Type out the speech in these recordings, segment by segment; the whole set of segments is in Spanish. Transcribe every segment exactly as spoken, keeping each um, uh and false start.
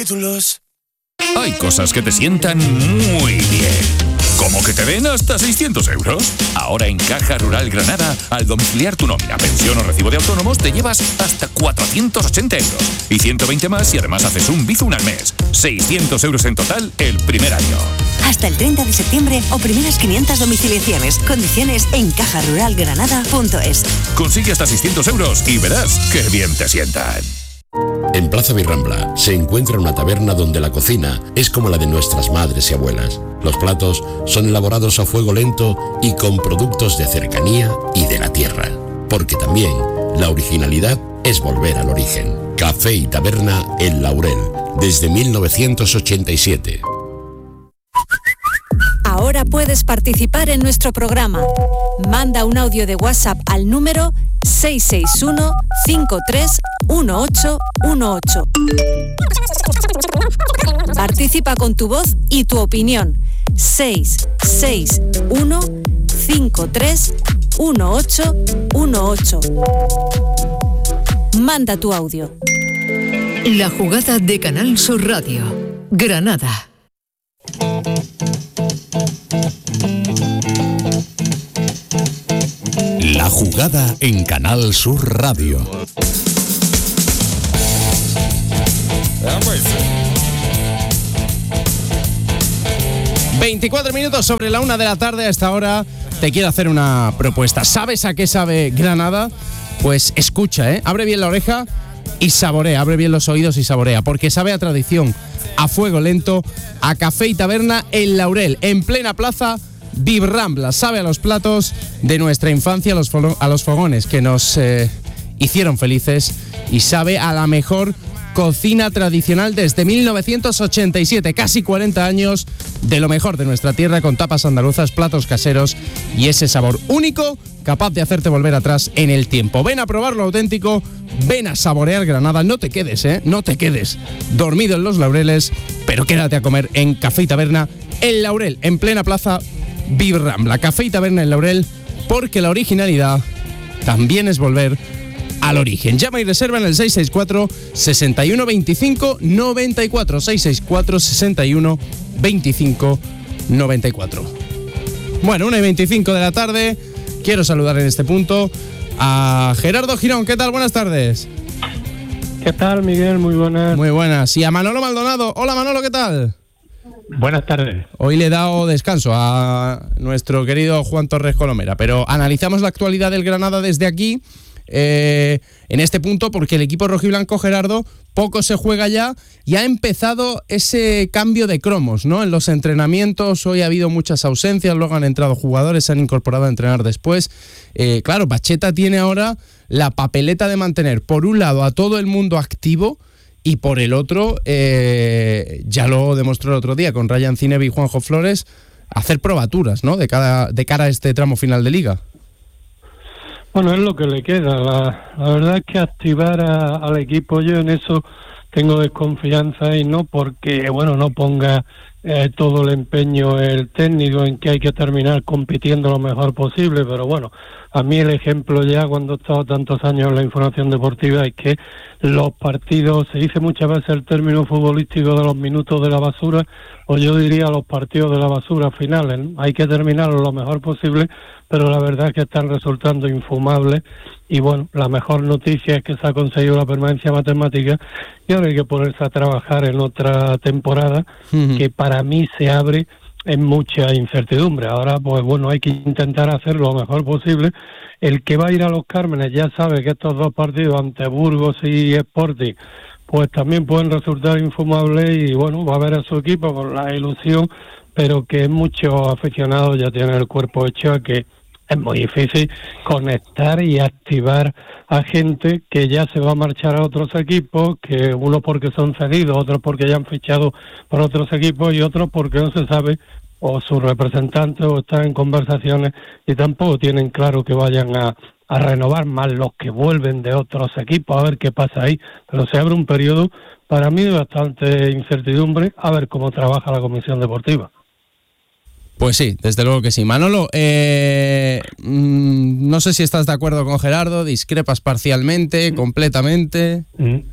títulos. Hay cosas que te sientan muy bien. ¿Cómo que te den hasta seiscientos euros? Ahora en Caja Rural Granada, al domiciliar tu nómina, pensión o recibo de autónomos, te llevas hasta cuatrocientos ochenta euros. Y ciento veinte más y además haces un Bizum al mes. seiscientos euros en total el primer año. Hasta el treinta de septiembre o primeras quinientas domiciliaciones. Condiciones en caja rural granada punto es. Consigue hasta seiscientos euros y verás qué bien te sientan. En Plaza Birrambla se encuentra una taberna donde la cocina es como la de nuestras madres y abuelas. Los platos son elaborados a fuego lento y con productos de cercanía y de la tierra. Porque también la originalidad es volver al origen. Café y Taberna El Laurel, desde mil novecientos ochenta y siete. Ahora puedes participar en nuestro programa. Manda un audio de WhatsApp al número seis seis uno, cinco tres uno ocho uno ocho. Participa con tu voz y tu opinión. seis seis uno, cinco tres uno ocho uno ocho. Manda tu audio. La jugada de Canal Sur Radio, Granada. La jugada en Canal Sur Radio. veinticuatro minutos sobre la una de la tarde. A esta hora te quiero hacer una propuesta. ¿Sabes a qué sabe Granada? Pues escucha, ¿eh? Abre bien la oreja y saborea. Abre bien los oídos y saborea. Porque sabe a tradición, a fuego lento, a café y taberna El Laurel, en plena plaza Birrambla. Sabe a los platos de nuestra infancia, a los, fo- a los fogones que nos eh, hicieron felices, y sabe a la mejor cocina tradicional desde mil novecientos ochenta y siete, casi cuarenta años de lo mejor de nuestra tierra, con tapas andaluzas, platos caseros y ese sabor único capaz de hacerte volver atrás en el tiempo. Ven a probar lo auténtico, ven a saborear Granada. No te quedes, ¿eh? No te quedes dormido en los laureles, pero quédate a comer en Café y Taberna El Laurel, en plena plaza Birrambla. Café y Taberna El Laurel, porque la originalidad también es volver al origen. Llama y reserva en el seis seis cuatro, sesenta y uno, veinticinco, noventa y cuatro. seis seis cuatro, sesenta y uno, veinticinco, noventa y cuatro. Bueno, una y veinticinco de la tarde. Quiero saludar en este punto a Gerardo Girón. ¿Qué tal? Buenas tardes. ¿Qué tal, Miguel? Muy buenas. Muy buenas. Y a Manolo Maldonado. Hola, Manolo, ¿qué tal? Buenas tardes. Hoy le he dado descanso a nuestro querido Juan Torres Colomera, pero analizamos la actualidad del Granada desde aquí. Eh, en este punto, porque el equipo rojiblanco, Gerardo, poco se juega ya y ha empezado ese cambio de cromos, ¿no? En los entrenamientos hoy ha habido muchas ausencias, luego han entrado jugadores, se han incorporado a entrenar después. Eh, claro, Pacheta tiene ahora la papeleta de mantener, por un lado, a todo el mundo activo, y por el otro, eh, ya lo demostró el otro día con Ryan Zinebi y Juanjo Flores, hacer probaturas, ¿no? De, cada, de cara a este tramo final de Liga. Bueno, es lo que le queda. La, la verdad es que activar a, al equipo, yo en eso tengo desconfianza, y no porque, bueno, no ponga eh, todo el empeño el técnico en que hay que terminar compitiendo lo mejor posible, pero bueno, a mí el ejemplo ya cuando he estado tantos años en la información deportiva es que los partidos, se dice muchas veces el término futbolístico de los minutos de la basura, o yo diría los partidos de la basura finales, ¿no? Hay que terminarlo lo mejor posible, pero la verdad es que están resultando infumables, y bueno, la mejor noticia es que se ha conseguido la permanencia matemática, y ahora hay que ponerse a trabajar en otra temporada, uh-huh. que para mí se abre en mucha incertidumbre. Ahora, pues bueno, hay que intentar hacer lo mejor posible. El que va a ir a Los Cármenes ya sabe que estos dos partidos ante Burgos y Sporting pues también pueden resultar infumables, y bueno, va a ver a su equipo con la ilusión, pero que muchos aficionados ya tienen el cuerpo hecho a que es muy difícil conectar y activar a gente que ya se va a marchar a otros equipos, que unos porque son cedidos, otros porque ya han fichado por otros equipos, y otros porque no se sabe, o sus representantes o están en conversaciones y tampoco tienen claro que vayan a, a renovar, más los que vuelven de otros equipos, a ver qué pasa ahí. Pero se abre un periodo para mí de bastante incertidumbre, a ver cómo trabaja la Comisión Deportiva. Pues sí, desde luego que sí. Manolo, eh, mmm, no sé si estás de acuerdo con Gerardo, discrepas parcialmente, completamente.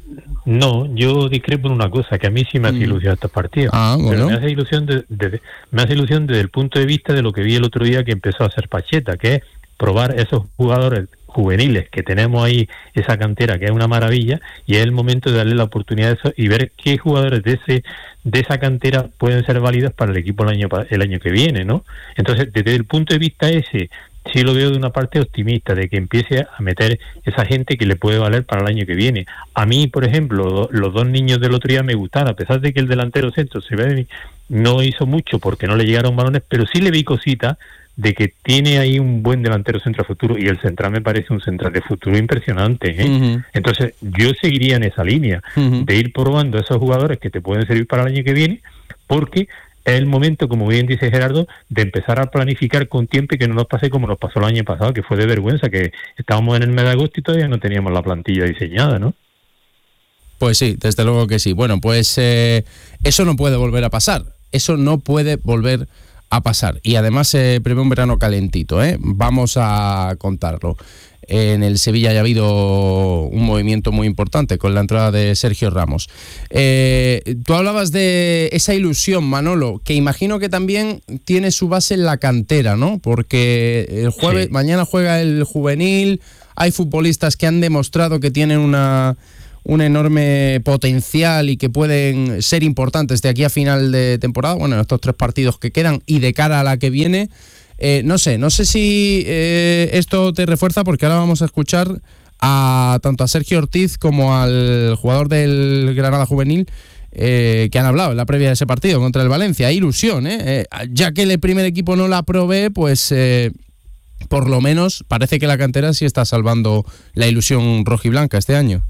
No, yo discrepo en una cosa, que a mí sí me hace ilusión estos partidos. Ah, bueno. Pero me hace ilusión de, de, me hace ilusión desde el punto de vista de lo que vi el otro día que empezó a hacer Pacheta, que es probar esos jugadores juveniles que tenemos ahí, esa cantera que es una maravilla, y es el momento de darle la oportunidad de eso y ver qué jugadores de ese de esa cantera pueden ser válidos para el equipo el año el año que viene, ¿no? Entonces, desde el punto de vista ese, sí lo veo de una parte optimista, de que empiece a meter esa gente que le puede valer para el año que viene. A mí, por ejemplo, los dos niños del otro día me gustaron, a pesar de que el delantero centro se ve no hizo mucho porque no le llegaron balones, pero sí le vi cositas de que tiene ahí un buen delantero centro a futuro, y el central me parece un central de futuro impresionante, ¿eh? Uh-huh. Entonces yo seguiría en esa línea, uh-huh, de ir probando a esos jugadores que te pueden servir para el año que viene, porque es el momento, como bien dice Gerardo, de empezar a planificar con tiempo y que no nos pase como nos pasó el año pasado, que fue de vergüenza, que estábamos en el mes de agosto y todavía no teníamos la plantilla diseñada, ¿no? Pues sí, desde luego que sí. Bueno, pues eh, eso no puede volver a pasar, eso no puede volver a pasar. Y además se eh, prevé un verano calentito, ¿eh? Vamos a contarlo. En el Sevilla ya ha habido un movimiento muy importante con la entrada de Sergio Ramos. Eh, tú hablabas de esa ilusión, Manolo, que imagino que también tiene su base en la cantera, ¿no? Porque el jueves, sí, mañana juega el juvenil, hay futbolistas que han demostrado que tienen una... un enorme potencial y que pueden ser importantes de aquí a final de temporada, bueno, en estos tres partidos que quedan y de cara a la que viene. Eh, no sé, no sé si eh, esto te refuerza, porque ahora vamos a escuchar a tanto a Sergio Ortiz como al jugador del Granada Juvenil eh, que han hablado en la previa de ese partido contra el Valencia. Hay ilusión, ¿eh? Eh, ya que el primer equipo no la provee, pues... Eh, por lo menos parece que la cantera sí está salvando la ilusión rojiblanca este año.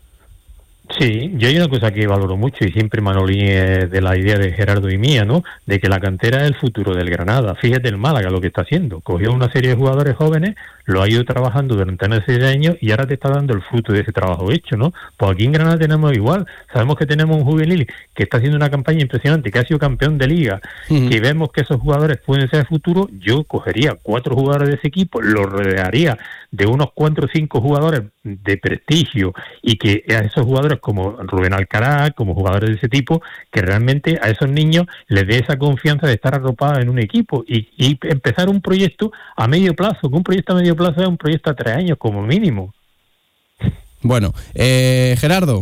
Sí, yo hay una cosa que valoro mucho y siempre Manolín es de la idea de Gerardo y mía, ¿no? De que la cantera es el futuro del Granada. Fíjate el Málaga lo que está haciendo. Cogió una serie de jugadores jóvenes, lo ha ido trabajando durante unos seis años y ahora te está dando el fruto de ese trabajo hecho, ¿no? Pues aquí en Granada tenemos igual. Sabemos que tenemos un juvenil que está haciendo una campaña impresionante, que ha sido campeón de liga, uh-huh, que vemos que esos jugadores pueden ser el futuro. Yo cogería cuatro jugadores de ese equipo, los rodearía de unos cuatro o cinco jugadores de prestigio y que a esos jugadores como Rubén Alcaraz, como jugadores de ese tipo, que realmente a esos niños les dé esa confianza de estar arropados en un equipo y, y empezar un proyecto a medio plazo, que un proyecto a medio plazo es un proyecto a tres años como mínimo. Bueno, eh, Gerardo.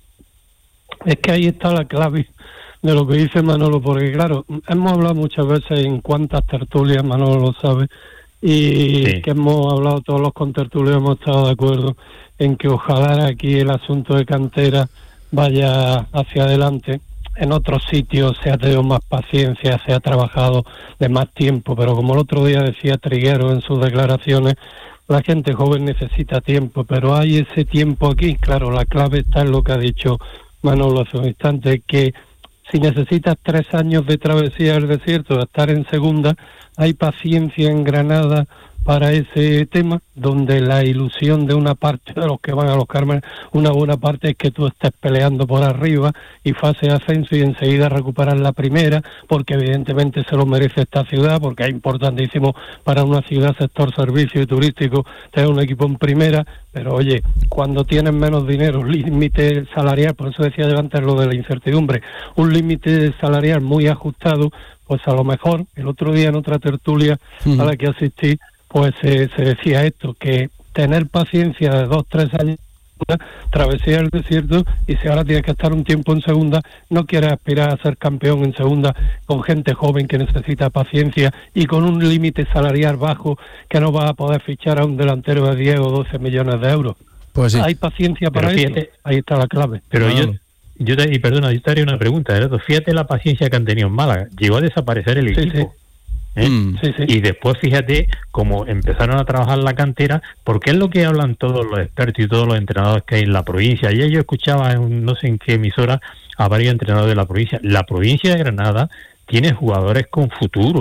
Es que ahí está la clave de lo que dice Manolo, porque claro, hemos hablado muchas veces en cuántas tertulias, Manolo lo sabe, y sí, que hemos hablado todos los contertulios, hemos estado de acuerdo en que ojalá aquí el asunto de cantera vaya hacia adelante. En otros sitios se ha tenido más paciencia, se ha trabajado de más tiempo, pero como el otro día decía Triguero en sus declaraciones, la gente joven necesita tiempo, pero hay ese tiempo aquí. Claro, la clave está en lo que ha dicho Manolo hace un instante, que si necesitas tres años de travesía del desierto, de estar en segunda, hay paciencia en Granada para ese tema, donde la ilusión de una parte de los que van a los Cármenes, una buena parte es que tú estés peleando por arriba y fase de ascenso y enseguida recuperar la primera, porque evidentemente se lo merece esta ciudad, porque es importantísimo para una ciudad, sector servicio y turístico, tener un equipo en primera. Pero oye, cuando tienes menos dinero, límite salarial, por eso decía yo antes lo de la incertidumbre, un límite salarial muy ajustado, pues a lo mejor, el otro día en otra tertulia uh-huh, a la que asistí, pues eh, se decía esto, que tener paciencia de dos, tres años, travesía el desierto, y si ahora tienes que estar un tiempo en segunda, no quieres aspirar a ser campeón en segunda con gente joven que necesita paciencia y con un límite salarial bajo que no va a poder fichar a un delantero de diez o doce millones de euros. Pues sí. Hay paciencia para eso, ahí está la clave. Pero yo... Yo te, y perdona, yo te haría una pregunta, Gerardo. Fíjate la paciencia que han tenido en Málaga. Llegó a desaparecer el equipo. Sí, sí. ¿Eh? Mm, sí, sí. Y después fíjate cómo empezaron a trabajar la cantera, porque es lo que hablan todos los expertos y todos los entrenadores que hay en la provincia. Ayer yo escuchaba en no sé en qué emisora a varios entrenadores de la provincia. La provincia de Granada tiene jugadores con futuro.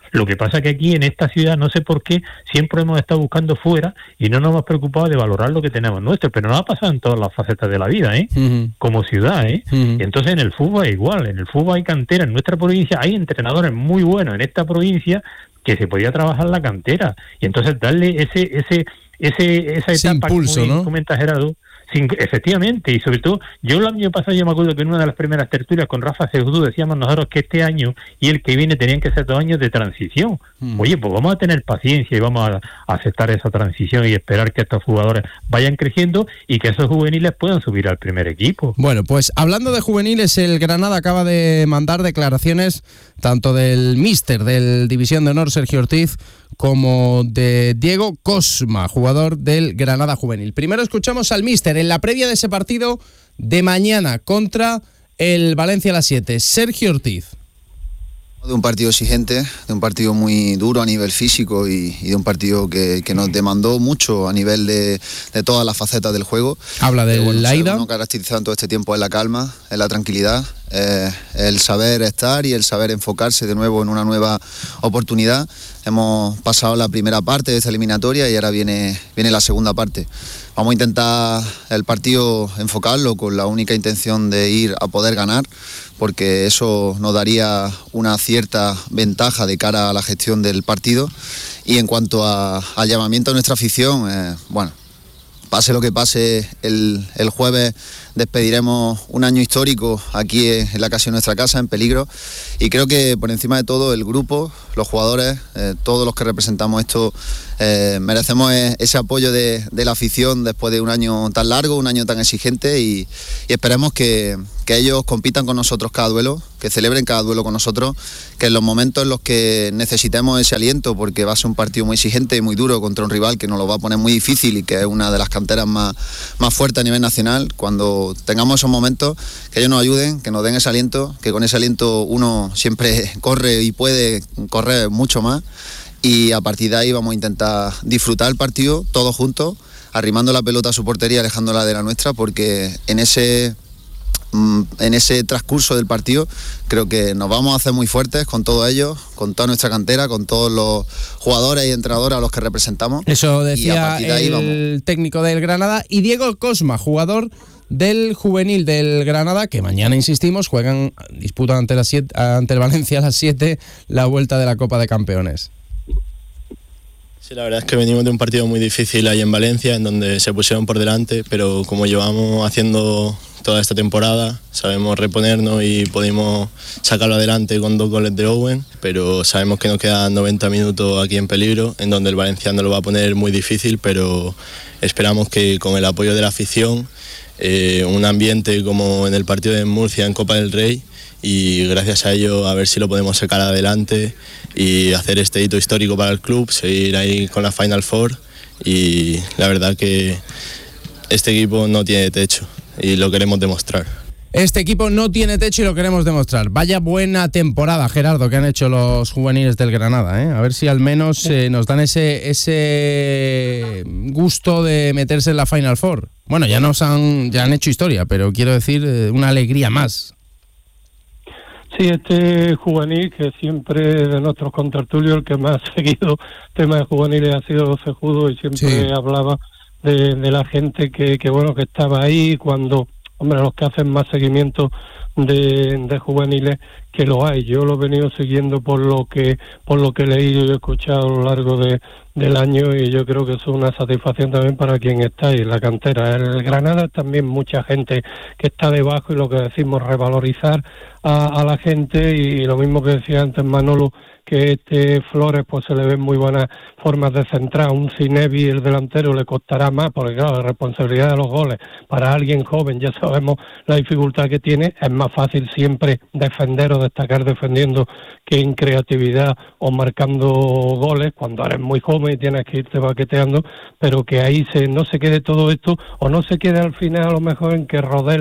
Lo que pasa que aquí en esta ciudad, no sé por qué, siempre hemos estado buscando fuera y no nos hemos preocupado de valorar lo que tenemos nuestro, pero nos ha pasado en todas las facetas de la vida, ¿eh? Uh-huh. Como ciudad, ¿eh? Uh-huh. Y entonces en el fútbol es igual, en el fútbol hay cantera, en nuestra provincia hay entrenadores muy buenos en esta provincia que se podía trabajar la cantera, y entonces darle ese ese ese esa ese etapa, impulso, como ¿no? comenta Gerardo. Sin, efectivamente, y sobre todo, yo el año pasado yo me acuerdo que en una de las primeras tertulias con Rafa Ceudú decíamos nosotros que este año y el que viene tenían que ser dos años de transición. Mm. Oye, pues vamos a tener paciencia y vamos a, a aceptar esa transición y esperar que estos jugadores vayan creciendo y que esos juveniles puedan subir al primer equipo. Bueno, pues hablando de juveniles, el Granada acaba de mandar declaraciones tanto del míster del División de Honor, Sergio Ortiz, como de Diego Cosma, jugador del Granada Juvenil. Primero escuchamos al míster en la previa de ese partido de mañana contra el Valencia a las siete. Sergio Ortiz. De un partido exigente, de un partido muy duro a nivel físico y, y de un partido que, que nos demandó mucho a nivel de, de todas las facetas del juego. Habla de bueno, la ida. Nos caracterizado todo este tiempo en la calma, en la tranquilidad, eh, el saber estar y el saber enfocarse de nuevo en una nueva oportunidad. Hemos pasado la primera parte de esta eliminatoria y ahora viene, viene la segunda parte. Vamos a intentar el partido enfocarlo con la única intención de ir a poder ganar, porque eso nos daría una cierta ventaja de cara a la gestión del partido. Y en cuanto a, al llamamiento a nuestra afición, eh, bueno, pase lo que pase, el, el jueves despediremos un año histórico aquí en la casa de nuestra casa, en Peligro, y creo que por encima de todo el grupo, los jugadores, eh, todos los que representamos esto, eh, merecemos ese apoyo de, de la afición después de un año tan largo, un año tan exigente, y, y esperemos que, que ellos compitan con nosotros cada duelo, que celebren cada duelo con nosotros, que en los momentos en los que necesitemos ese aliento, porque va a ser un partido muy exigente y muy duro contra un rival que nos lo va a poner muy difícil y que es una de las canteras más, más fuertes a nivel nacional, cuando tengamos esos momentos, que ellos nos ayuden, que nos den ese aliento, que con ese aliento uno siempre corre y puede correr mucho más, y a partir de ahí vamos a intentar disfrutar el partido todos juntos, arrimando la pelota a su portería, alejándola de la nuestra, porque en ese en ese transcurso del partido creo que nos vamos a hacer muy fuertes con todos ellos, con toda nuestra cantera, con todos los jugadores y entrenadores a los que representamos. Eso decía de el vamos. técnico del Granada. Y Diego Cosma, jugador del juvenil del Granada, que mañana, insistimos, juegan, disputan ante, las siete, ante el Valencia a las siete la vuelta de la Copa de Campeones. Sí, la verdad es que venimos de un partido muy difícil ahí en Valencia, en donde se pusieron por delante, pero como llevamos haciendo toda esta temporada, sabemos reponernos y pudimos sacarlo adelante con dos goles de Owen, pero sabemos que nos quedan noventa minutos aquí en Peligro, en donde el valenciano lo va a poner muy difícil, pero esperamos que con el apoyo de la afición, eh, un ambiente como en el partido de Murcia en Copa del Rey, y gracias a ello a ver si lo podemos sacar adelante y hacer este hito histórico para el club, seguir ahí con la Final Four, y la verdad que este equipo no tiene techo y lo queremos demostrar. Este equipo no tiene techo y lo queremos demostrar. Vaya buena temporada, Gerardo, que han hecho los juveniles del Granada, ¿eh? A ver si al menos eh, nos dan ese ese gusto de meterse en la Final Four. Bueno, ya nos han ya han hecho historia, pero quiero decir, eh, una alegría más. Sí, este juvenil, que siempre de nuestros contertulios el que más ha seguido temas de juveniles ha sido Cejudo, y siempre sí. hablaba de, de la gente que, que bueno que estaba ahí cuando, hombre, los que hacen más seguimiento de, de juveniles, que lo hay. Yo lo he venido siguiendo por lo que por lo que he leído y he escuchado a lo largo de, del año, y yo creo que es una satisfacción también para quien está ahí, la cantera. El Granada también mucha gente que está debajo, y lo que decimos, revalorizar a, a la gente, y lo mismo que decía antes Manolo, que este Flores pues se le ven muy buenas formas de centrar. Un Cinevi, el delantero, le costará más, porque claro, la responsabilidad de los goles para alguien joven, ya sabemos la dificultad que tiene. Es más fácil siempre defender o destacar defendiendo que en creatividad o marcando goles cuando eres muy joven y tienes que irte baqueteando, pero que ahí se no se quede todo esto, o no se quede al final a lo mejor en que Rodela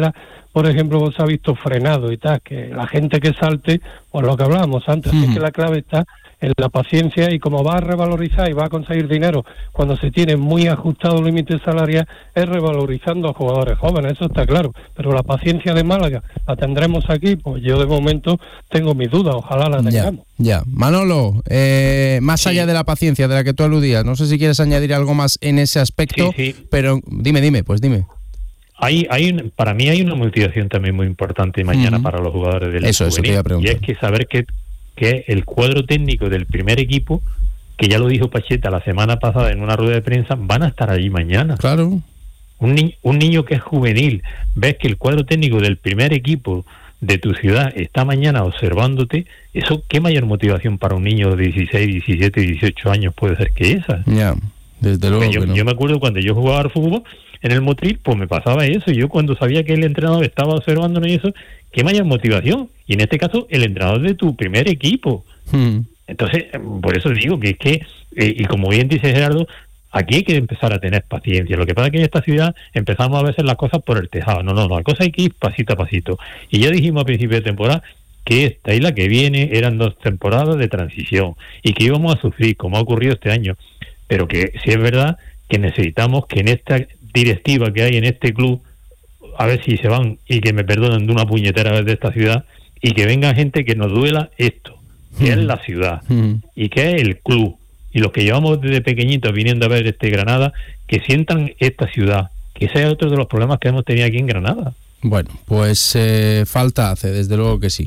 por ejemplo, se ha visto frenado y tal, que la gente que salte, pues lo que hablábamos antes, uh-huh. es que la clave está en la paciencia, y como va a revalorizar y va a conseguir dinero cuando se tiene muy ajustado el límite salarial, es revalorizando a jugadores jóvenes, eso está claro, pero la paciencia de Málaga la tendremos aquí, pues yo de momento tengo mis dudas, ojalá la tengamos. Ya, ya. Manolo, eh, más sí. allá de la paciencia de la que tú aludías, no sé si quieres añadir algo más en ese aspecto, sí, sí. pero dime, dime, pues dime. Hay, hay un, para mí hay una motivación también muy importante mañana uh-huh. para los jugadores del eso, juvenil, eso te iba a preguntar. Y es que saber que que el cuadro técnico del primer equipo, que ya lo dijo Pacheta la semana pasada en una rueda de prensa, van a estar allí mañana. Claro. Un, ni- un niño que es juvenil, ves que el cuadro técnico del primer equipo de tu ciudad está mañana observándote, eso qué mayor motivación para un niño de dieciséis, diecisiete, dieciocho años puede ser que esa. Ya, yeah, desde luego yo, que no. yo me acuerdo cuando yo jugaba al fútbol en el Motril, pues me pasaba eso. Yo cuando sabía que el entrenador estaba observándome y eso, qué mayor motivación. Y en este caso, el entrenador de tu primer equipo. Hmm. Entonces, por eso digo que es que, eh, y como bien dice Gerardo, aquí hay que empezar a tener paciencia. Lo que pasa es que en esta ciudad empezamos a veces las cosas por el tejado. No, no, no, la cosa hay que ir pasito a pasito. Y ya dijimos a principio de temporada que esta y la que viene eran dos temporadas de transición y que íbamos a sufrir, como ha ocurrido este año. Pero que sí es verdad que necesitamos que en esta directiva que hay en este club, a ver si se van y que me perdonen de una puñetera vez de esta ciudad, y que venga gente que nos duela esto, que mm. es la ciudad mm. y que es el club, y los que llevamos desde pequeñitos viniendo a ver este Granada, que sientan esta ciudad, que ese es otro de los problemas que hemos tenido aquí en Granada. Bueno, pues eh, falta hace, desde luego que sí,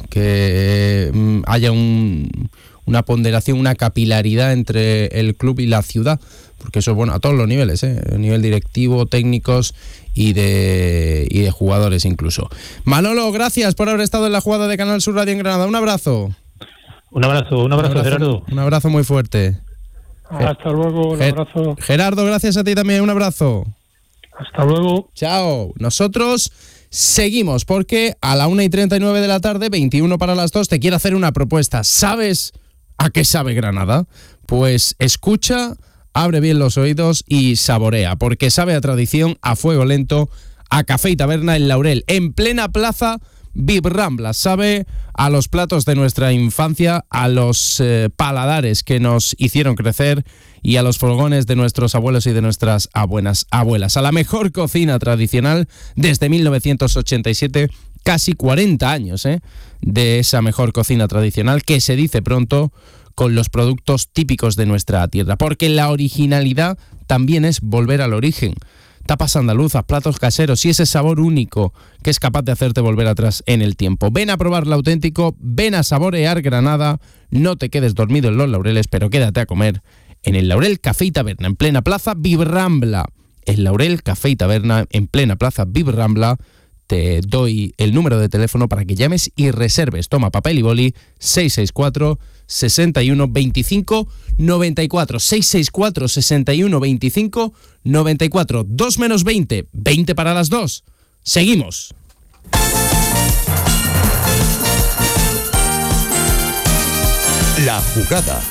que eh, haya un, una ponderación, una capilaridad entre el club y la ciudad, porque eso es bueno a todos los niveles, ¿eh? A nivel directivo, técnicos y de y de jugadores incluso. Manolo, gracias por haber estado en la jugada de Canal Sur Radio en Granada. Un abrazo. Un abrazo, un abrazo, un abrazo Gerardo. Un abrazo muy fuerte. Hasta luego, un Ger- abrazo. Gerardo, gracias a ti también, un abrazo. Hasta luego. Chao. Nosotros seguimos porque a la una y treinta y nueve de la tarde, veintiuno para las dos, te quiero hacer una propuesta. ¿Sabes a qué sabe Granada? Pues escucha, abre bien los oídos y saborea, porque sabe a tradición, a fuego lento, a café y taberna en Laurel, en plena plaza Vibrambla. Sabe a los platos de nuestra infancia, a los eh, paladares que nos hicieron crecer y a los fogones de nuestros abuelos y de nuestras abuelas, abuelas. A la mejor cocina tradicional desde mil novecientos ochenta y siete, casi cuarenta años ¿eh? de esa mejor cocina tradicional que se dice pronto, con los productos típicos de nuestra tierra, porque la originalidad también es volver al origen. Tapas andaluzas, platos caseros y ese sabor único que es capaz de hacerte volver atrás en el tiempo. Ven a probar lo auténtico, ven a saborear Granada, no te quedes dormido en los Laureles, pero quédate a comer en el Laurel Café y Taberna, en plena plaza Vibrambla. El Laurel Café y Taberna, en plena plaza Vibrambla. Te doy el número de teléfono para que llames y reserves. Toma papel y boli, seis seis cuatro, sesenta y uno, veinticinco, noventa y cuatro. seis seis cuatro, sesenta y uno, veinticinco, noventa y cuatro. dos menos veinte, veinte para las dos. Seguimos. La jugada.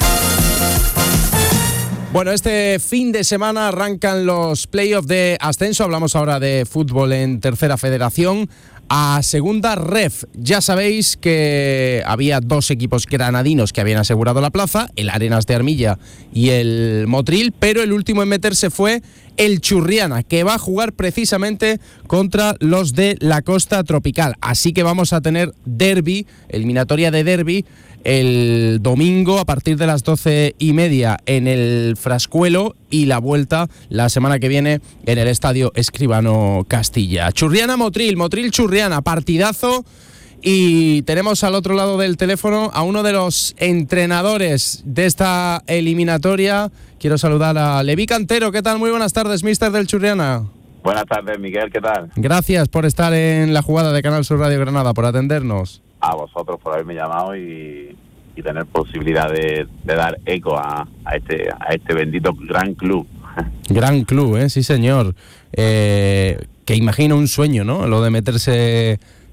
Bueno, este fin de semana arrancan los playoffs de ascenso. Hablamos ahora de fútbol en tercera federación. A segunda ref, ya sabéis que había dos equipos granadinos que habían asegurado la plaza, el Arenas de Armilla y el Motril, pero el último en meterse fue el Churriana, que va a jugar precisamente contra los de la Costa Tropical. Así que vamos a tener derbi, eliminatoria de derbi, el domingo a partir de las doce y media en el Frascuelo y la vuelta la semana que viene en el Estadio Escribano Castilla. Churriana Motril, Motril Churriana, partidazo. Y tenemos al otro lado del teléfono a uno de los entrenadores de esta eliminatoria. Quiero saludar a Levi Cantero. ¿Qué tal? Muy buenas tardes, mister del Churriana. Buenas tardes, Miguel. ¿Qué tal? Gracias por estar en la jugada de Canal Sur Radio Granada, por atendernos. A vosotros por haberme llamado y, y tener posibilidad de, de dar eco a, a este a este bendito gran club. Gran club, ¿eh? Sí, señor. Eh, que imagino un sueño, ¿no? Lo de meterse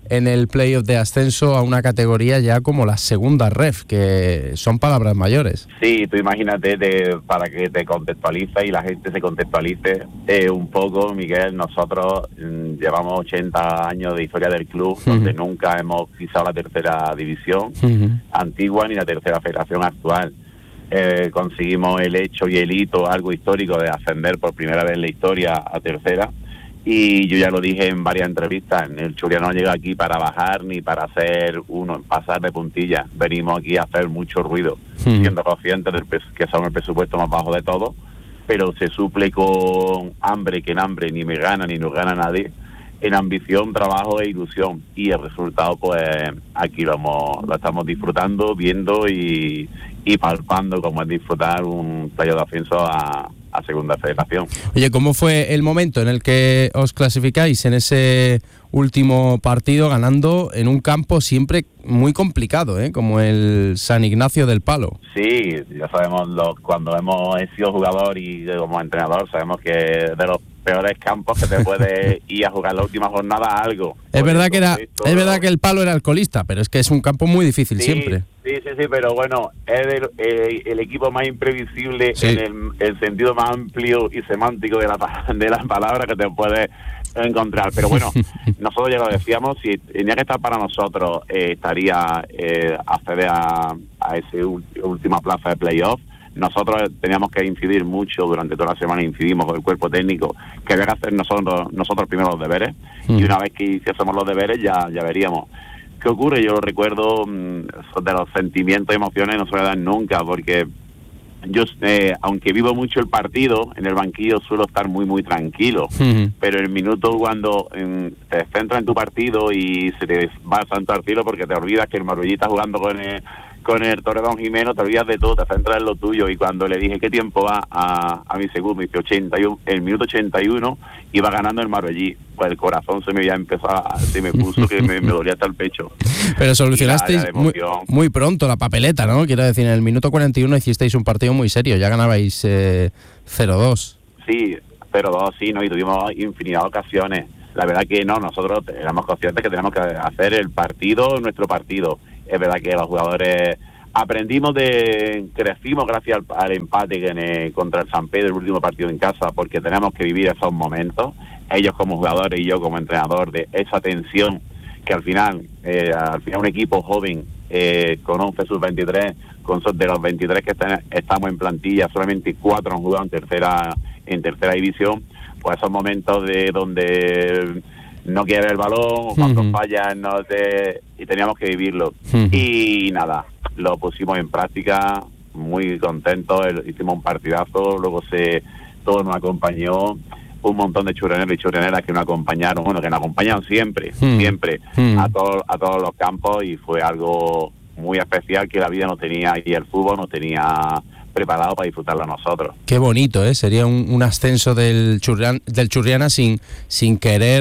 en el playoff de ascenso a una categoría ya como la segunda ref, que son palabras mayores. Sí, tú imagínate, de, para que te contextualices y la gente se contextualice eh, un poco, Miguel, nosotros mmm, llevamos ochenta años de historia del club, uh-huh. donde nunca hemos pisado la tercera división uh-huh. antigua ni la tercera federación actual. Eh, conseguimos el hecho y el hito, algo histórico, de ascender por primera vez en la historia a tercera, y yo ya lo dije en varias entrevistas, el Churriana no llega aquí para bajar ni para hacer uno, pasar de puntilla, venimos aquí a hacer mucho ruido, hmm. siendo conscientes del que somos el presupuesto más bajo de todos, pero se suple con hambre, que en hambre ni me gana ni nos gana nadie, en ambición, trabajo e ilusión, y el resultado pues aquí lo, hemos, lo estamos disfrutando, viendo y, y palpando como es disfrutar un playoff de ascenso a, a segunda federación. Oye, ¿cómo fue el momento en el que os clasificáis en ese último partido, ganando en un campo siempre muy complicado, ¿eh? Como el San Ignacio del Palo? Sí, ya sabemos, lo, cuando hemos sido jugador y como entrenador, sabemos que de los peores campos que te puede ir a jugar la última jornada algo. Es verdad que era, es verdad que el Palo era alcoholista, pero es que es un campo muy difícil sí, siempre. Sí, sí, sí, pero bueno, es el, el, el equipo más imprevisible sí. en el, el sentido más amplio y semántico de la de las palabras que te puedes encontrar. Pero bueno, nosotros ya lo decíamos, si tenía que estar para nosotros, eh, estaría eh, acceder a, a esa última plaza de playoff. Nosotros teníamos que incidir mucho durante toda la semana, incidimos con el cuerpo técnico, que había que hacer nosotros nosotros primero los deberes, mm. y una vez que hiciésemos los deberes ya, ya veríamos. ¿Qué ocurre? Yo lo recuerdo, de los sentimientos y emociones no se me dan nunca, porque yo, eh, aunque vivo mucho el partido, en el banquillo suelo estar muy, muy tranquilo, mm. pero el minuto cuando eh, te centras en tu partido y se te va tanto al cielo porque te olvidas que el Marbellí está jugando con el... con el Torredón Jimeno, te olvidas de todo, te centras en lo tuyo, y cuando le dije qué tiempo va a, a mi segundo, me dice ochenta y uno, el minuto ochenta y uno iba ganando el Marbellí, pues el corazón se me había empezado, se me puso que me, me dolía hasta el pecho. Pero solucionasteis muy, muy pronto la papeleta, ¿no? Quiero decir, en el minuto cuarenta y uno hicisteis un partido muy serio, ya ganabais eh, cero dos. Sí, cero dos, sí, ¿no? Y tuvimos infinidad de ocasiones. La verdad que no, nosotros éramos conscientes que teníamos que hacer el partido, nuestro partido. Es verdad que los jugadores aprendimos de, crecimos gracias al, al empate que en el, contra el San Pedro, el último partido en casa, porque tenemos que vivir esos momentos, ellos como jugadores y yo como entrenador, de esa tensión que al final, eh, al final un equipo joven, eh, con once sub veintitrés, con de los veintitrés que están, estamos en plantilla, solamente cuatro han jugado en tercera, en tercera división, pues esos momentos de donde no quiere el balón, cuando uh-huh. fallas, no te, y teníamos que vivirlo. Uh-huh. Y nada, lo pusimos en práctica, muy contentos, hicimos un partidazo, luego se todo nos acompañó, un montón de churreneros y churreneras que nos acompañaron, bueno, que nos acompañan siempre, uh-huh. siempre, uh-huh. a todos a todos los campos, y fue algo muy especial que la vida no tenía y el fútbol no tenía preparado para disfrutarlo nosotros. Qué bonito, ¿eh? Sería un, un ascenso del, Churrian, del Churriana sin, sin querer,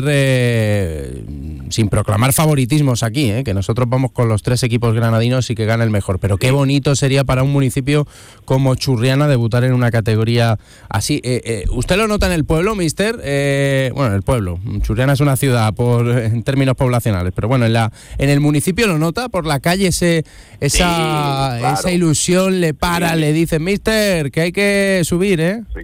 eh, sin proclamar favoritismos aquí, ¿eh? Que nosotros vamos con los tres equipos granadinos y que gane el mejor, pero qué bonito sería para un municipio como Churriana debutar en una categoría así. Eh, eh, ¿Usted lo nota en el pueblo, mister? Eh, bueno, en el pueblo. Churriana es una ciudad por en términos poblacionales, pero bueno, en la en el municipio lo nota, por la calle ese esa, sí, claro. esa ilusión le para, sí. le dice, mister, que hay que subir, ¿eh? Sí.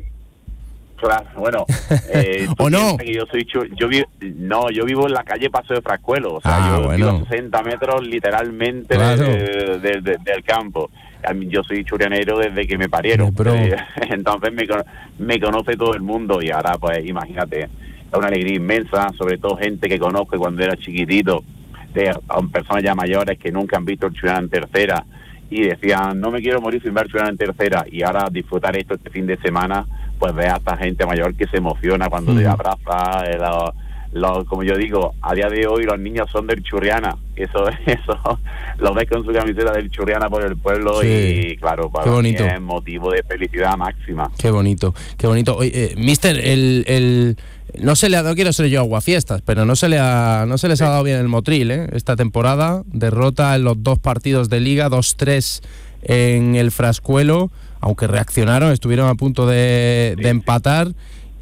Claro, bueno. Eh, ¿O no? Que yo soy chu- yo vi- no, yo vivo en la calle Paso de Frascuelo, o sea, ah, yo bueno. vivo a sesenta metros literalmente claro. de, de, de, del campo. Yo soy churrianero desde que me parieron, eh, entonces me, me conoce todo el mundo, y ahora pues imagínate, es una alegría inmensa, sobre todo gente que conozco cuando era chiquitito, de personas ya mayores que nunca han visto el Churriana en tercera, y decían, no me quiero morir sin ver Churriana en tercera, y ahora disfrutar esto este fin de semana, pues ve a esta gente mayor que se emociona cuando mm. te abraza, eh, lo, lo, como yo digo, a día de hoy los niños son del Churriana, eso eso lo ves con su camiseta del Churriana por el pueblo, sí. y claro, para mí es motivo de felicidad máxima. Qué bonito, qué bonito. Oye, eh, mister, el... el... No se le ha dado, quiero ser yo aguafiestas, pero no se le ha, no se les ha dado bien el Motril, ¿eh? Esta temporada, derrota en los dos partidos de Liga, dos tres en el Frascuelo, aunque reaccionaron, estuvieron a punto de, de empatar,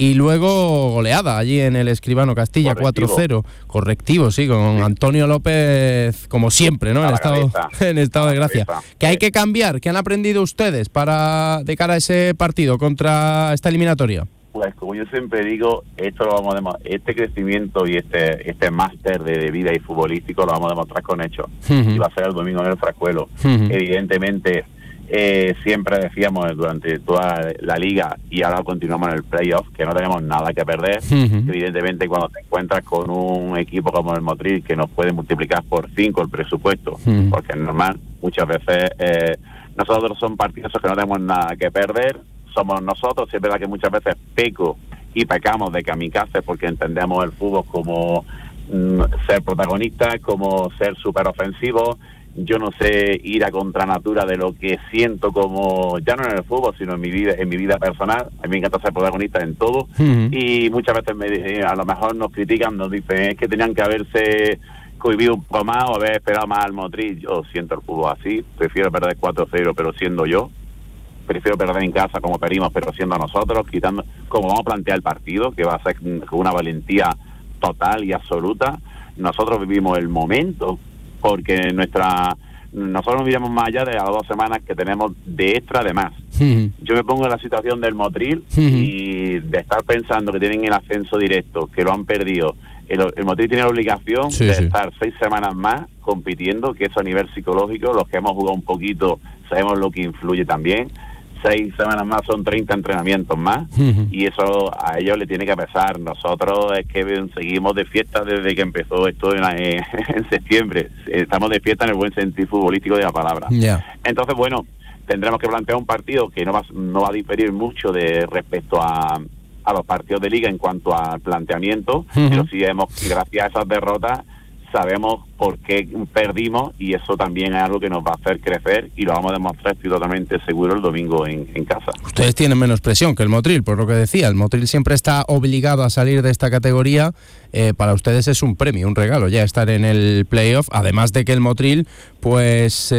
y luego goleada allí en el Escribano Castilla, cuatro cero. Correctivo, sí, con Antonio López, como siempre, ¿no? En estado, en estado de gracia. ¿Qué hay que cambiar? ¿Qué han aprendido ustedes para de cara a ese partido contra esta eliminatoria? Pues como yo siempre digo, esto lo vamos a demostrar, este crecimiento y este este máster de, de vida y futbolístico lo vamos a demostrar con hechos. Uh-huh. Y va a ser el domingo en el Frascuelo. Uh-huh. Evidentemente, eh, siempre decíamos durante toda la liga, y ahora continuamos en el playoff, que no tenemos nada que perder. Uh-huh. Evidentemente, cuando te encuentras con un equipo como el Motril, que nos puede multiplicar por cinco el presupuesto, uh-huh. porque es normal, muchas veces eh, nosotros son partidos que no tenemos nada que perder, somos nosotros. Sí es verdad que muchas veces peco y pecamos de kamikazes porque entendemos el fútbol como mm, ser protagonistas, como ser súper ofensivos. Yo no sé ir a contranatura de lo que siento como, ya no en el fútbol, sino en mi vida en mi vida personal. A mí me encanta ser protagonista en todo. Uh-huh. Y muchas veces me, a lo mejor nos critican, nos dicen es que tenían que haberse cohibido un poco más o haber esperado más al Motril. Yo siento el fútbol así, prefiero perder cuatro cero pero siendo yo. Prefiero perder en casa como perdimos, pero siendo nosotros, quitando como vamos a plantear el partido, que va a ser con una valentía total y absoluta. Nosotros vivimos el momento, porque nuestra nosotros no vivimos más allá de las dos semanas que tenemos de extra de más. Uh-huh. Yo me pongo en la situación del Motril uh-huh. y de estar pensando que tienen el ascenso directo, que lo han perdido. El, el Motril tiene la obligación sí, de sí. estar seis semanas más compitiendo, que eso a nivel psicológico, los que hemos jugado un poquito sabemos lo que influye también. Seis semanas más son treinta entrenamientos más uh-huh. y eso a ellos le tiene que pesar. Nosotros es que seguimos de fiesta desde que empezó esto en, en, en septiembre. Estamos de fiesta en el buen sentido futbolístico de la palabra. Yeah. Entonces, bueno, tendremos que plantear un partido que no va, no va a diferir mucho de respecto a, a los partidos de liga en cuanto al planteamiento, uh-huh. pero sí hemos, gracias a esas derrotas, sabemos por qué perdimos y eso también es algo que nos va a hacer crecer y lo vamos a demostrar, estoy totalmente seguro, el domingo en, en casa. Ustedes tienen menos presión que el Motril, por lo que decía, el Motril siempre está obligado a salir de esta categoría, eh, para ustedes es un premio, un regalo ya estar en el playoff, además de que el Motril pues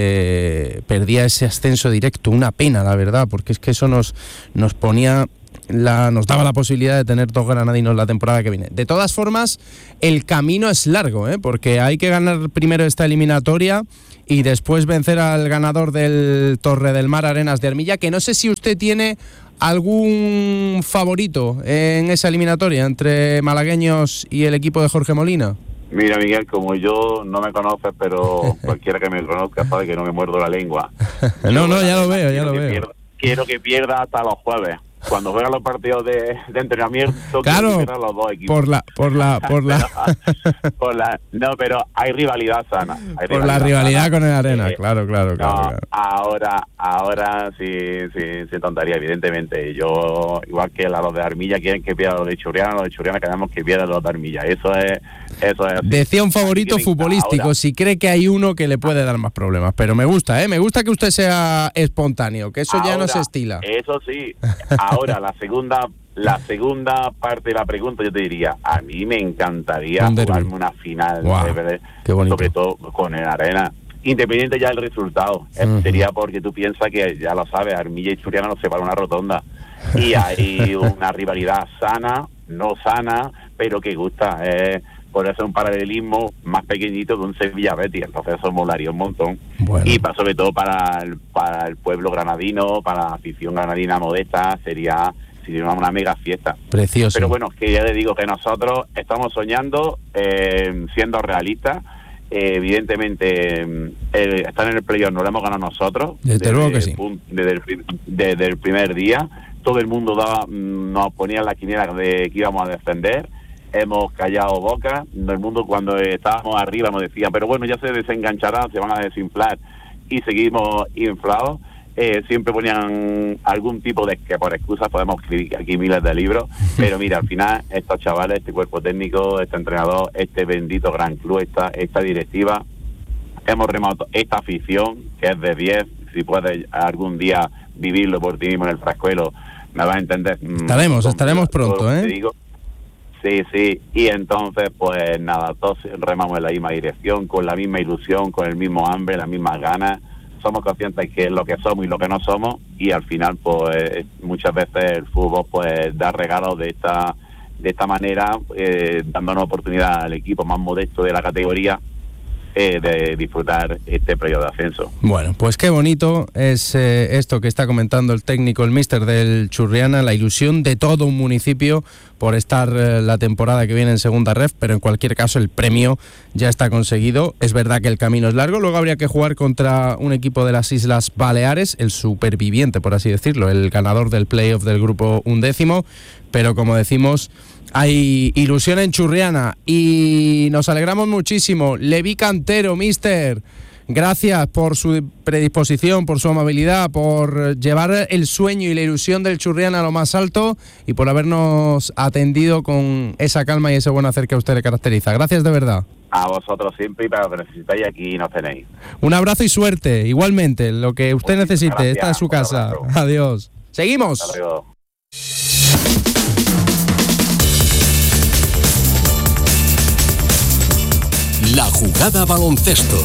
eh, perdía ese ascenso directo, una pena la verdad, porque es que eso nos, nos ponía... La, nos daba la posibilidad de tener dos granadinos la temporada que viene. De todas formas, el camino es largo, ¿eh? Porque hay que ganar primero esta eliminatoria y después vencer al ganador del Torre del Mar Arenas de Armilla, que no sé si usted tiene algún favorito en esa eliminatoria entre malagueños y el equipo de Jorge Molina. Mira, Miguel, como yo no me conoces, pero cualquiera que me conozca sabe que no me muerdo la lengua. no, no, ya lo veo, ya lo veo. Pierda, quiero que pierda hasta los jueves. Cuando juegan los partidos de, de entrenamiento, claro, que los dos equipos. Por la, por la, por la, por la, no, pero hay rivalidad sana. Hay por rivalidad la rivalidad sana. Con el Arena, eh, claro, claro, claro, no, claro. Ahora, ahora sí, sí, sí tontaría, evidentemente. Yo, igual que a los de Armilla quieren que pierda los de Churriana, los de Churriana queremos que pierda los de Armilla. Eso es, eso es. Decía un favorito futbolístico, ahora, si cree que hay uno que le puede dar más problemas, pero me gusta, eh, me gusta que usted sea espontáneo, que eso ahora, ya no se estila. Eso sí. Ahora la segunda La segunda parte de la pregunta yo te diría, a mí me encantaría jugarme una final, wow, de, sobre todo con el Arena, independiente ya del resultado. Uh-huh. Sería porque tú piensas que, ya lo sabes, Armilla y Churiana nos separan una rotonda y hay una rivalidad sana, no sana, pero que gusta. Eh, podría ser un paralelismo más pequeñito de un Sevilla-Betis, entonces eso molaría un montón. Bueno. Y para, sobre todo para el, para el pueblo granadino, para la afición granadina modesta, sería... sería una, una mega fiesta. Precioso. Pero bueno, que ya le digo que nosotros estamos soñando, eh, siendo realistas. Eh, evidentemente, eh, estar en el playoff no lo hemos ganado nosotros. Desde luego que sí. Punto, desde, el, desde el primer día. Todo el mundo daba, nos ponía en la quiniela de que íbamos a defender. Hemos callado boca. El mundo, cuando estábamos arriba, nos decía, pero bueno, ya se desengancharán, se van a desinflar. Y seguimos inflados. Eh, siempre ponían algún tipo de, que por excusa podemos escribir aquí miles de libros, pero mira, al final estos chavales, este cuerpo técnico, este entrenador, este bendito gran club, esta, esta directiva, hemos remado esta afición que es de diez. Si puedes algún día vivirlo por ti mismo en el Frascuelo, me vas a entender. Estaremos, estaremos pronto, ¿eh? Digo. Sí, sí, y entonces pues nada, todos remamos en la misma dirección, con la misma ilusión, con el mismo hambre, las mismas ganas. somos conscientes que es lo que somos y lo que no somos, y al final pues muchas veces el fútbol pues da regalos de esta de esta manera, eh, dándonos oportunidad al equipo más modesto de la categoría eh, de disfrutar este periodo de ascenso. Bueno, pues qué bonito es eh, esto que está comentando el técnico, el míster del Churriana, la ilusión de todo un municipio por estar eh, la temporada que viene en segunda ref, pero en cualquier caso el premio ya está conseguido. Es verdad que el camino es largo, luego habría que jugar contra un equipo de las Islas Baleares, el superviviente, por así decirlo, el ganador del playoff del grupo undécimo, pero como decimos, hay ilusión en Churriana y nos alegramos muchísimo. Levi Cantero, míster, gracias por su predisposición, por su amabilidad, por llevar el sueño y la ilusión del Churriana a lo más alto y por habernos atendido con esa calma y ese buen hacer que a usted le caracteriza. Gracias de verdad. A vosotros siempre, y para lo que necesitáis aquí nos tenéis. Un abrazo y suerte, igualmente, lo que usted Muchísimas necesite, gracias. está en su casa. Adiós. Seguimos. Hasta luego. La jugada baloncesto.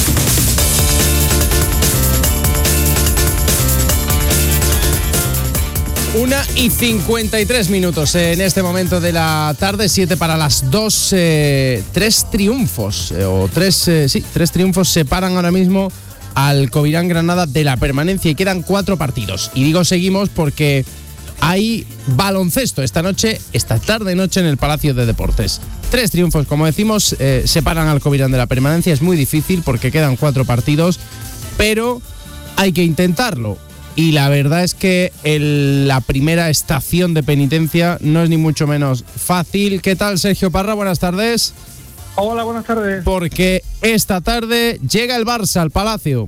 Una y cincuenta y tres minutos en este momento de la tarde, siete para las dos, eh, tres triunfos, eh, o tres, eh, sí, tres triunfos separan ahora mismo al Covirán Granada de la permanencia y quedan cuatro partidos. Y digo seguimos porque hay baloncesto esta noche, esta tarde-noche en el Palacio de Deportes. Tres triunfos, como decimos, eh, separan al Covirán de la permanencia. Es muy difícil porque quedan cuatro partidos, pero hay que intentarlo. Y la verdad es que el, la primera estación de penitencia no es ni mucho menos fácil. ¿Qué tal, Sergio Parra? Buenas tardes. Hola, buenas tardes. Porque esta tarde llega el Barça al Palacio.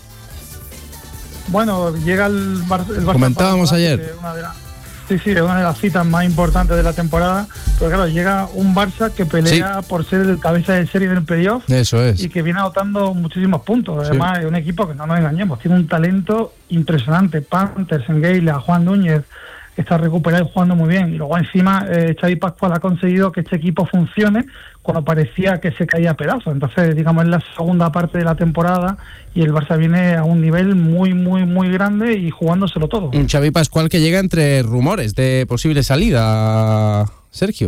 Bueno, llega el, Bar- el Barça. Comentábamos Palacio, ayer. que es una de la- sí, sí, es una de las citas más importantes de la temporada. Pero claro, llega un Barça que pelea sí. por ser el cabeza de serie del playoff. Eso es. Y que viene anotando muchísimos puntos. Además, sí. es un equipo que no nos engañemos, tiene un talento impresionante. Panthers, Engeila, Juan Núñez, que está recuperado y jugando muy bien. Y luego encima eh, Xavi Pascual ha conseguido que este equipo funcione cuando parecía que se caía a pedazos. Entonces, digamos, es la segunda parte de la temporada y el Barça viene a un nivel muy, muy, muy grande y jugándoselo todo. Un Xavi Pascual que llega entre rumores de posible salida, Sergio.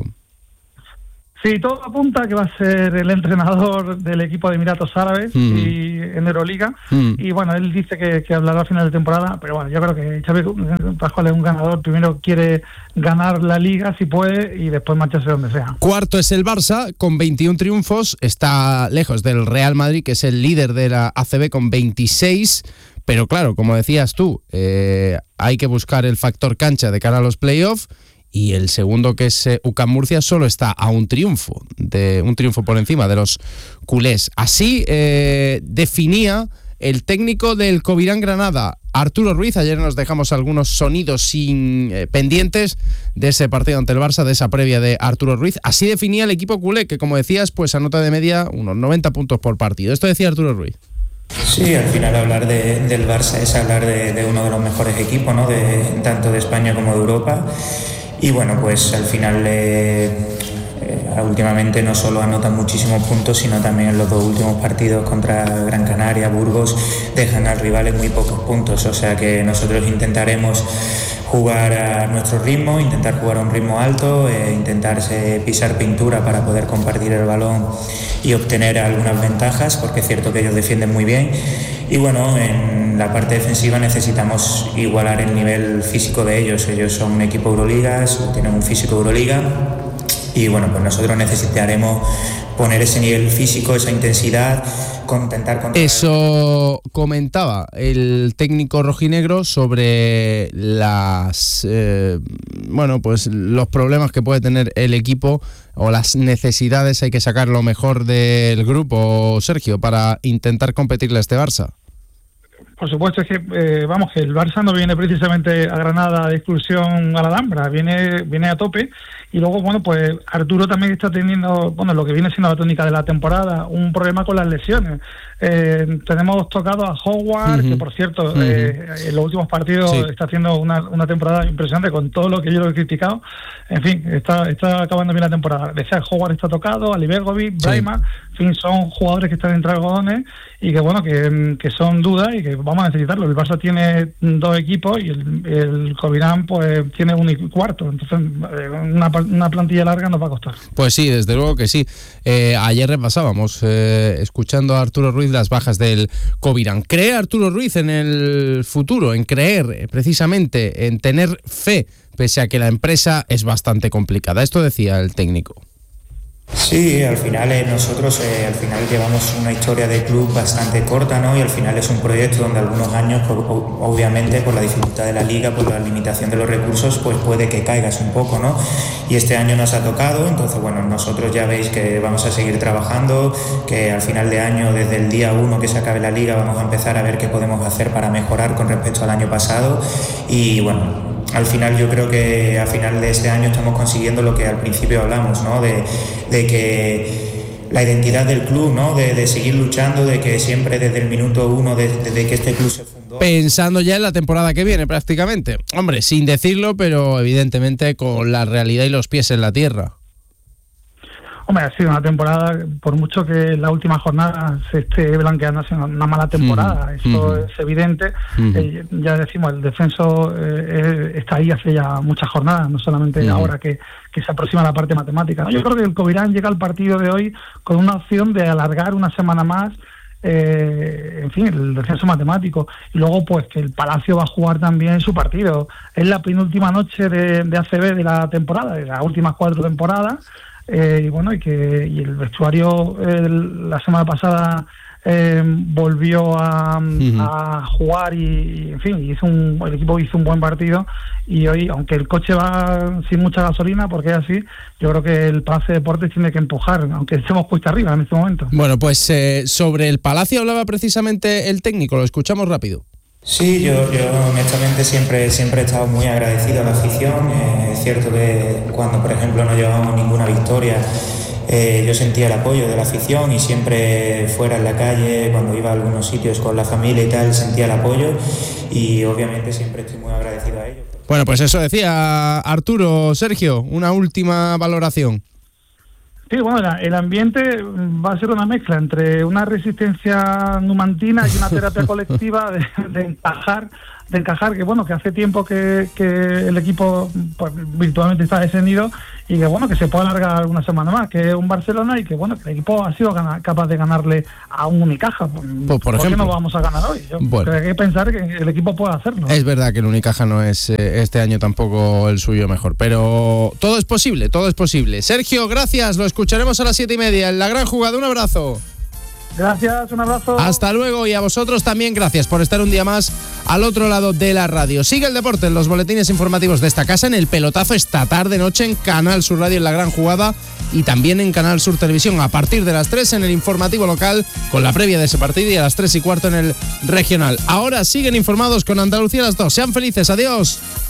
Sí, todo apunta que va a ser el entrenador del equipo de Emiratos Árabes mm. y en Euroliga. Mm. Y bueno, él dice que, que hablará a final de temporada, pero bueno, yo creo que Xavi Pascual es un ganador. Primero quiere ganar la Liga si puede y después marcharse donde sea. Cuarto es el Barça con veintiún triunfos, está lejos del Real Madrid, que es el líder de la A C B con veintiséis. Pero claro, como decías tú, eh, hay que buscar el factor cancha de cara a los playoffs. Y el segundo, que es eh, U C A M Murcia, solo está a un triunfo, de un triunfo por encima de los culés. Así eh, definía el técnico del Covirán Granada, Arturo Ruiz. Ayer nos dejamos algunos sonidos sin eh, pendientes de ese partido ante el Barça, de esa previa de Arturo Ruiz. Así definía el equipo culé, que como decías, pues anota de media unos noventa puntos por partido. Esto decía Arturo Ruiz. Sí, al final hablar de, del Barça es hablar de, de uno de los mejores equipos, ¿no? De, tanto de España como de Europa. Y bueno, pues al final eh, eh, últimamente no solo anotan muchísimos puntos, sino también en los dos últimos partidos contra Gran Canaria, Burgos, dejan al rival en muy pocos puntos. O sea que nosotros intentaremos jugar a nuestro ritmo, intentar jugar a un ritmo alto, eh, intentar eh, pisar pintura para poder compartir el balón y obtener algunas ventajas, porque es cierto que ellos defienden muy bien. Y bueno, en la parte defensiva necesitamos igualar el nivel físico de ellos. Ellos son un equipo Euroliga, tienen un físico Euroliga y bueno, pues nosotros necesitaremos poner ese nivel físico, esa intensidad, intentar controlar. Eso comentaba el técnico rojinegro sobre las eh, bueno, pues los problemas que puede tener el equipo o las necesidades. Hay que sacar lo mejor del grupo, Sergio, para intentar competirle a este Barça. Por supuesto, es que, eh, vamos, que el Barça no viene precisamente a Granada de exclusión a la Alhambra, viene viene a tope. Y luego, bueno, pues Arturo también está teniendo, bueno, lo que viene siendo la tónica de la temporada, un problema con las lesiones. Eh, tenemos tocado a Howard, uh-huh. que por cierto, uh-huh. eh, en los últimos partidos sí. está haciendo una, una temporada impresionante con todo lo que yo lo he criticado. En fin, está está acabando bien la temporada. Decía, Howard está tocado, Ali Begovic, Brahima, sí. en fin, son jugadores que están entre algodones y que, bueno, que, que son dudas y que vamos a necesitarlo. El Barça tiene dos equipos y el, el Covirán pues tiene un y cuarto, entonces una, una plantilla larga nos va a costar. Pues sí, desde luego que sí. Eh, ayer repasábamos, eh, escuchando a Arturo Ruiz, las bajas del Covirán. ¿Cree Arturo Ruiz en el futuro, en creer precisamente, en tener fe, pese a que la empresa es bastante complicada? Esto decía el técnico. Sí, al final eh, nosotros eh, al final llevamos una historia de club bastante corta, ¿no? Y al final es un proyecto donde algunos años, por, obviamente, por la dificultad de la liga, por la limitación de los recursos, pues puede que caigas un poco, ¿no? Y este año nos ha tocado, entonces, bueno, nosotros ya veis que vamos a seguir trabajando, que al final de año, desde el día uno que se acabe la liga, vamos a empezar a ver qué podemos hacer para mejorar con respecto al año pasado y, bueno, al final yo creo que a final de este año estamos consiguiendo lo que al principio hablamos, ¿no? De, de que la identidad del club, ¿no? De, de seguir luchando, de que siempre desde el minuto uno, desde, desde que este club se fundó. Pensando ya en la temporada que viene prácticamente. Hombre, sin decirlo, pero evidentemente con la realidad y los pies en la tierra. Hombre, ha sido una temporada, por mucho que en la última jornada se esté blanqueando, ha sido una mala temporada, mm. eso mm. es evidente. Mm. Eh, ya decimos, el descenso eh, está ahí hace ya muchas jornadas, no solamente mm. ahora que, que se aproxima la parte matemática, ¿no? Yo creo que el Covirán llega al partido de hoy con una opción de alargar una semana más, eh, en fin, el descenso matemático. Y luego, pues, que el Palacio va a jugar también su partido. Es la penúltima noche de, de A C B de la temporada, de las últimas cuatro temporadas. Eh, y bueno, y que y el vestuario el, la semana pasada eh, volvió a, uh-huh. a jugar y, y en fin, hizo un, el equipo hizo un buen partido y hoy, aunque el coche va sin mucha gasolina, porque es así, yo creo que el Palacio de Deportes tiene que empujar, aunque estemos cuesta arriba en este momento. Bueno, pues eh, sobre el Palacio hablaba precisamente el técnico, lo escuchamos rápido. Sí, yo, yo honestamente siempre, siempre he estado muy agradecido a la afición. Eh, es cierto que cuando, por ejemplo, no llevábamos ninguna victoria, eh, yo sentía el apoyo de la afición y siempre fuera en la calle, cuando iba a algunos sitios con la familia y tal, sentía el apoyo y obviamente siempre estoy muy agradecido a ellos. Bueno, pues eso decía Arturo. Sergio, una última valoración. Sí, bueno, el ambiente va a ser una mezcla entre una resistencia numantina y una terapia colectiva de, de encajar, de encajar que bueno, que hace tiempo que, que el equipo pues, virtualmente está descendido y que bueno, que se puede alargar una semana más, que es un Barcelona y que bueno, que el equipo ha sido gana, capaz de ganarle a un Unicaja. Pues, por ¿Por ejemplo, qué no vamos a ganar hoy? Yo bueno, creo que hay que pensar que el equipo puede hacerlo. Es verdad que el Unicaja no es eh, este año tampoco el suyo mejor, pero todo es posible, todo es posible. Sergio, gracias, lo escucharemos a las siete y media en La Gran Jugada. Un abrazo. Gracias, un abrazo. Hasta luego y a vosotros también gracias por estar un día más al otro lado de la radio. Sigue el deporte en los boletines informativos de esta casa, en el pelotazo esta tarde noche en Canal Sur Radio en La Gran Jugada y también en Canal Sur Televisión a partir de las tres en el informativo local con la previa de ese partido y a las tres y cuarto en el regional. Ahora siguen informados con Andalucía a las dos. Sean felices, adiós.